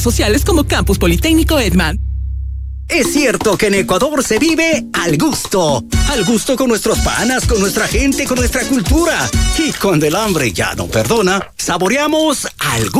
sociales como Campus Politécnico Edman. Es cierto que en Ecuador se vive al gusto. Al gusto con nuestros panas, con nuestra gente, con nuestra cultura. Y cuando el hambre ya no perdona, saboreamos al gusto.